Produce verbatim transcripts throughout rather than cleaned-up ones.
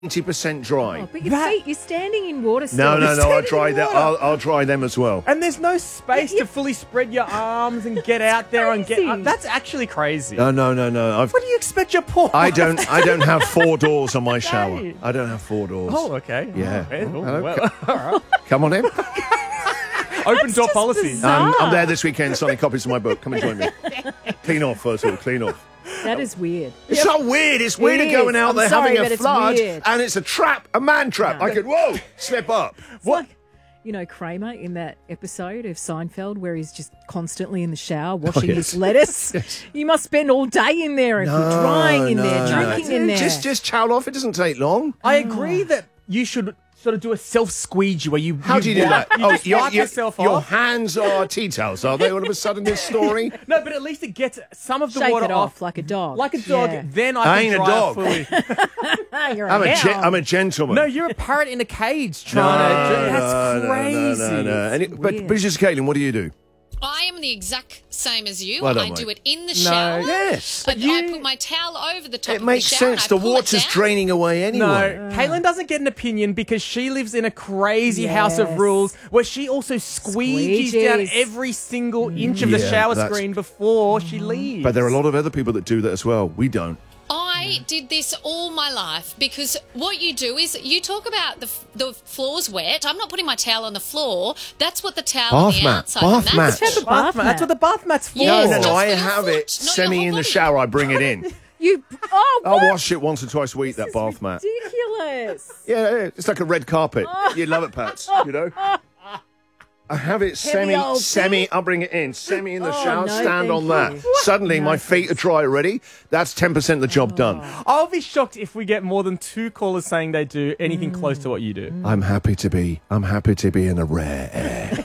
ninety percent dry. Oh, but your That- feet, you're standing in water still. No, no, You're no. I'll standing dry in them. water. I'll, I'll dry them as well. And there's no space to fully spread your arms and get out there and get crazy. up. That's actually crazy. No, no, no, no. I've. What do you expect your poor I wife don't. to I don't have four doors on my Hey. shower. I don't have four doors. Oh, okay. Yeah. Oh, man. Oh, Hello. well, all right. Come on in. Open door just policy. bizarre. Um, I'm there this weekend signing copies of my book. Come and join me. Clean off first of all. Clean off. That is weird. It's not weird. It's weirder is. going out I'm there sorry, having but a it's flood, weird. and it's a trap, a man trap. No. I could whoa slip up. It's like, you know, Kramer in that episode of Seinfeld where he's just constantly in the shower washing yes. his lettuce. Yes. You must spend all day in there and be drying in there, no. drinking in there. Just, just towel off. It doesn't take long. I agree that you should sort of do a self squeegee where you. How do you do wipe- that? You just your, wipe your, yourself your off. hands are tea towels, are they? All of a sudden, this story. No, but at least it gets some of the Shake water it off like a dog. Like a dog. Yeah. Then I, I can ain't a dry dog. fully. You're I'm a, hound. gen- I'm a gentleman. No, you're a parrot in a cage trying to. That's no, no, crazy. No, no, no. And it, but, weird. but it's just Caitlin, what do you do? I am the exact same as you. Well done, I mate. do it in the shower. Yes. I, But you- I put my towel over the top It of makes the shower and sense. I The pull it water's down. draining away anyway. No, Caitlin doesn't get an opinion because she lives in a crazy house of Yes. rules where she also squeegees down Squeegees. every single inch of the Yeah, shower that's- screen before she leaves. But there are a lot of other people that do that as well. We don't. I did this all my life because what you do is you talk about the f- the floor's wet. I'm not putting my towel on the floor. That's what the towel on Bath the mat. outside. Bath and mat. that's Just have a Bath bath mat. That's mat. what the bath mat's for. Yes, No, no, just no. I for your have foot, it not your semi whole in the body. shower. I bring it in. You, oh, I'll what? wash it once or twice a week, that This bath is mat. ridiculous. Yeah, yeah, it's like a red carpet. You love it, Pats, you know? I have it semi, old semi, I'll bring it in, semi in the Oh, shower, no, stand thank on that. you. Suddenly, No, my feet are dry already. That's ten percent of the job done. I'll be shocked if we get more than two callers saying they do anything close to what you do. I'm happy to be, I'm happy to be in a rare air.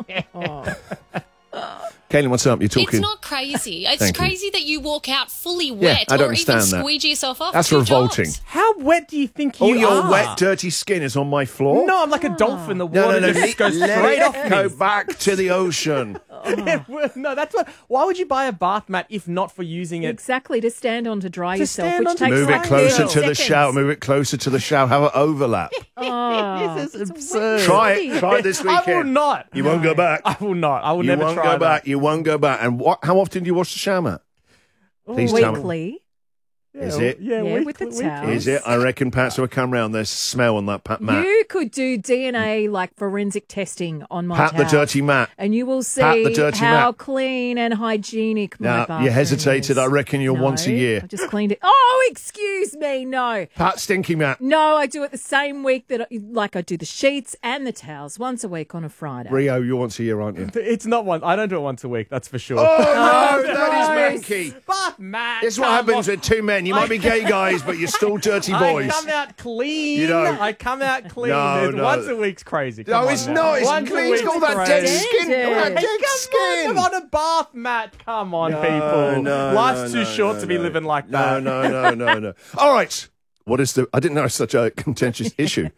Caitlin, what's up? You're talking. It's not crazy. It's Thank you. crazy that you walk out fully Yeah, wet I don't or even understand that. squeegee yourself off. That's Two revolting. jobs. How wet do you think you All your are? wet, dirty skin is on my floor? No, I'm like a dolphin. The no, water no, no. just goes let straight it off go me. back to the ocean. No, that's what. Why would you buy a bath mat if not for using it? Exactly, to stand on to dry To yourself, stand which on to takes Move it like closer thirty to the seconds. shower. Move it closer to the shower. Have an overlap. Oh, This is it's absurd. Try it. Try it this I weekend. will not. You won't go back. I will not. I will You never won't try go that. back. You won't go back. And what? How often do you wash the shower mat? Please tell me. Weekly. Is it? Yeah, Yeah, week- with the weekly. towel. Is it? I reckon Pat will come round. There's smell on that pat mat. You could do D N A like forensic testing on my Pat the towels, dirty mat. and you will see Pat the dirty how mat. clean and hygienic my Now, bathroom you hesitated. is. I reckon you're No, once a year. I just cleaned it. Oh, excuse me, no. Pat stinky mat. No, I do it the same week that, I, like I do the sheets and the towels once a week on a Friday. Rio, you're once a year, aren't you? It's not one. I don't do it once a week. That's for sure. Oh, no, gross. that is manky. Bath mat. This is what come happens on. with two men. You might be gay guys, but you're still dirty boys. I come out clean. You don't. I come out clean. No, It's no. Once a week's crazy. Come No, on it's now. not. It's Once a clean. It's week's got all that dead crazy. skin. All that Standard. dead Come skin. on, I'm on a bath mat. Come on, No, people. no, Life's no, too no, short no, to be no. living like No, that. no, no, no, no. All right. What is the... I didn't know it's such a contentious issue.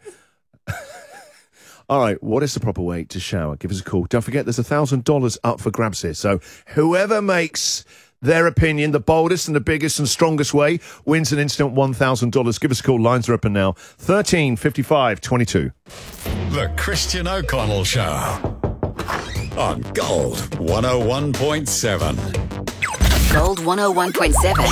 All right. What is the proper way to shower? Give us a call. Don't forget, there's one thousand dollars up for grabs here. So whoever makes their opinion the boldest and the biggest and strongest way wins an instant one thousand dollars. Give us a call. Lines are open now. thirteen fifty-five twenty-two. The Christian O'Connell Show on Gold one oh one point seven. Gold one oh one point seven.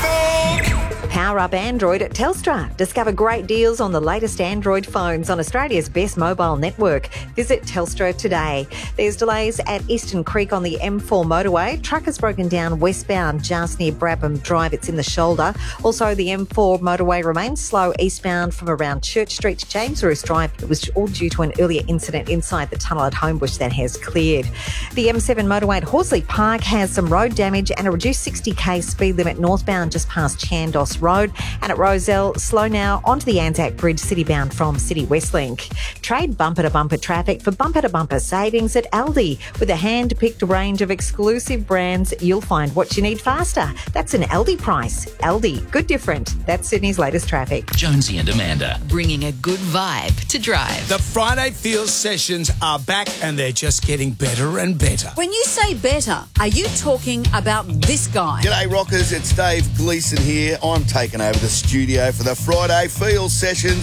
Power up Android at Telstra. Discover great deals on the latest Android phones on Australia's best mobile network. Visit Telstra today. There's delays at Eastern Creek on the M four motorway. Truck has broken down westbound just near Brabham Drive. It's in the shoulder. Also, the M four motorway remains slow eastbound from around Church Street to James Roos Drive. It was all due to an earlier incident inside the tunnel at Homebush that has cleared. The M seven motorway at Horsley Park has some road damage and a reduced sixty k speed limit northbound just past Chandos Road. And at Rozelle, slow now onto the Anzac Bridge citybound from City Westlink. Trade bumper-to-bumper traffic for bumper-to-bumper savings at Aldi. With a hand-picked range of exclusive brands, you'll find what you need faster. That's an Aldi price. Aldi, good different. That's Sydney's latest traffic. Jonesy and Amanda. Bringing a good vibe to drive. The Friday Feels sessions are back and they're just getting better and better. When you say better, are you talking about this guy? G'day Rockers, it's Dave Gleeson here. I'm taken over the studio for the Friday Feel sessions.